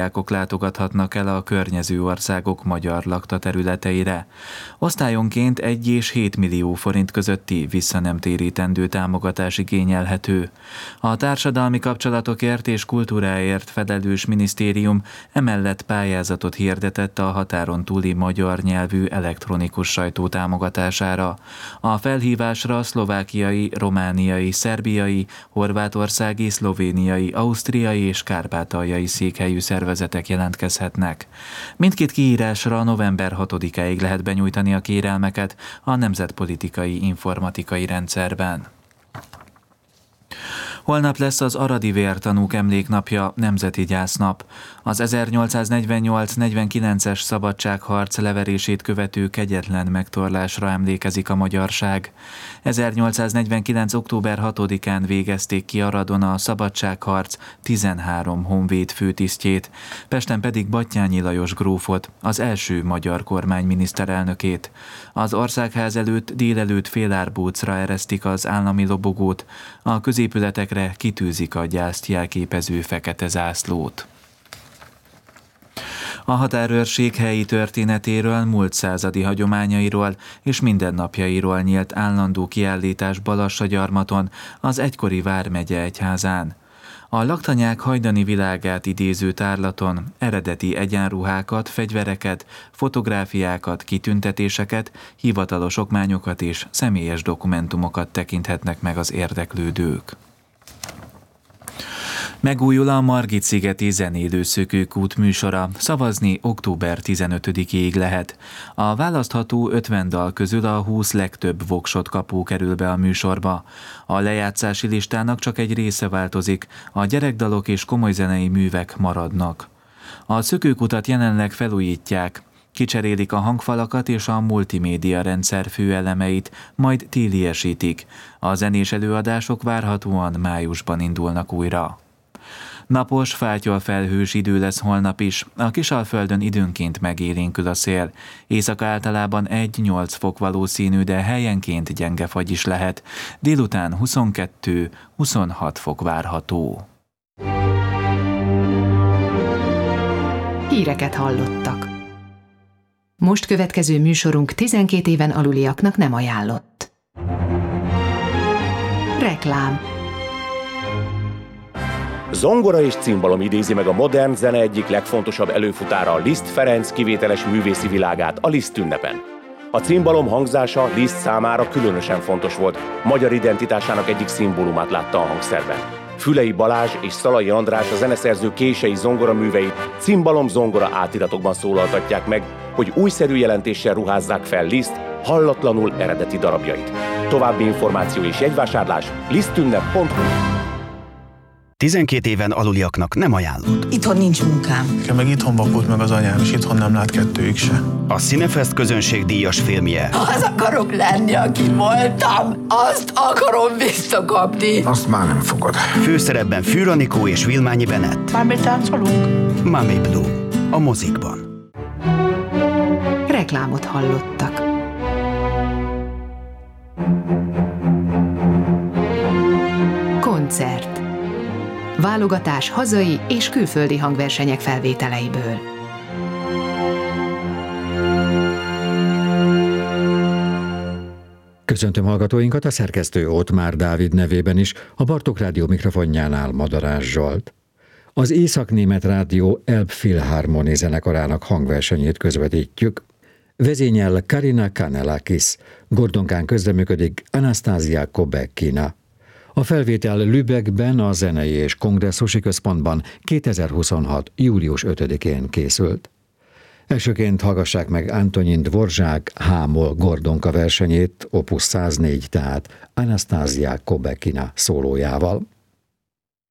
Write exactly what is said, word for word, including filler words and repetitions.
diákok látogathatnak el a környező országok magyar laktaterületeire. Osztályonként egy és hét millió forint közötti visszanemtérítendő támogatás igényelhető. A társadalmi kapcsolatokért és kultúráért felelős minisztérium emellett pályázatot hirdetett a határon túli magyar nyelvű elektronikus sajtó támogatására. A felhívásra szlovákiai, romániai, szerbiai, horvátországi, szlovéniai, ausztriai és kárpátaljai székhelyű szervezetek jelentkezhetnek. Mindkét kiírásra november hatodikáig lehet benyújtani a kérelmeket a Nemzetpolitikai Informatikai Rendszerben. Holnap lesz az aradi vértanúk emléknapja, nemzeti gyásznap. Az ezernyolcszáznegyvennyolc negyvenkilences szabadságharc leverését követő kegyetlen megtorlásra emlékezik a magyarság. ezernyolcszáznegyvenkilenc október hatodikán végezték ki Aradon a szabadságharc tizenhárom honvéd főtisztjét, Pesten pedig Batthyány Lajos grófot, az első magyar kormány miniszterelnökét. Az országház előtt délelőtt félárbócra eresztik az állami lobogót, a középületekre kitűzik a gyászt jelképező fekete zászlót. A határőrség helyi történetéről, múlt századi hagyományairól és mindennapjairól nyílt állandó kiállítás Balassagyarmaton, az egykori vármegye egyházán. A laktanyák hajdani világát idéző tárlaton eredeti egyenruhákat, fegyvereket, fotográfiákat, kitüntetéseket, hivatalos okmányokat és személyes dokumentumokat tekinthetnek meg az érdeklődők. Megújul a Margit-szigeti zenélő szökőkút műsora, szavazni október tizenötödikéig lehet. A választható ötven dal közül a húsz legtöbb voksot kapó kerül be a műsorba. A lejátszási listának csak egy része változik, a gyerekdalok és komoly zenei művek maradnak. A szökőkutat jelenleg felújítják, kicserélik a hangfalakat és a multimédia rendszer főelemeit, majd téliesítik. A zenés előadások várhatóan májusban indulnak újra. Napos, fátyolfelhős idő lesz holnap is, a Kisalföldön időnként megélénkül a szél. Éjszaka általában egy-nyolc fok valószínű, de helyenként gyenge fagy is lehet. Délután huszonkettő-huszonhat fok várható. Híreket hallottak. Most következő műsorunk tizenkét éven aluliaknak nem ajánlott. Reklám. Zongora és cimbalom idézi meg a modern zene egyik legfontosabb előfutára, Liszt Ferenc kivételes művészi világát a Liszt ünnepen. A cimbalom hangzása Liszt számára különösen fontos volt, magyar identitásának egyik szimbólumát látta a hangszerben. Fülei Balázs és Szalai András, a zeneszerző kései zongoraműveit cimbalom-zongora átiratokban szólaltatják meg, hogy újszerű jelentéssel ruházzák fel Liszt hallatlanul eredeti darabjait. További információ és jegyvásárlás lisztünnep pont hu. tizenkét éven aluliaknak nem ajánlott. Itthon nincs munkám. Nekem meg itthon vakult meg az anyám, és itthon nem lát kettőjük se. A Cinefest közönségdíjas filmje. Az akarok lenni, aki voltam. Azt akarom visszakapni. Azt már nem fogod. Főszerepben Fűr Anikó és Vilmányi Bennett. Már táncolunk? Mami Blue. A mozikban. Reklámot hallottak. Koncert. Válogatás hazai és külföldi hangversenyek felvételeiből. Köszöntöm hallgatóinkat, a szerkesztő Ottmár Dávid nevében is, a Bartók Rádió mikrofonjánál Madarás Zsolt. Az Észak-Német Rádió Elbphilharmonie zenekarának hangversenyét közvetítjük. Vezényel Karina Kanelakis, Gordonkán közreműködik Anastasia Kobeckina. A felvétel Lübeckben, a Zenei és Kongresszusi Központban kétezer-huszonhat. július ötödikén készült. Elsőként hallgassák meg Antonin Dvorzsák H-moll Gordonka versenyét, opus száznégy, tehát Anastasia Kobeckina szólójával.